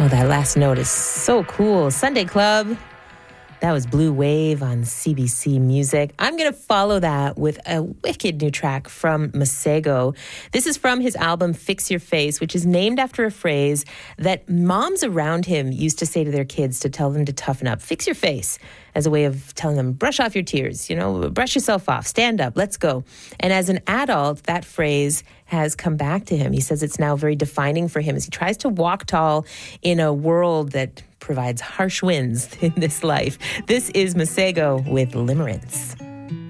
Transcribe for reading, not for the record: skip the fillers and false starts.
Oh, that last note is so cool. Sunday Club. That was Blue Wave on CBC Music. I'm going to follow that with a wicked new track from Masego. This is from his album Fix Your Face, which is named after a phrase that moms around him used to say to their kids to tell them to toughen up. Fix your face, as a way of telling them, brush off your tears, brush yourself off, stand up, let's go. And as an adult, that phrase has come back to him. He says it's now very defining for him as he tries to walk tall in a world that provides harsh winds in this life. This is Masego with Limerence.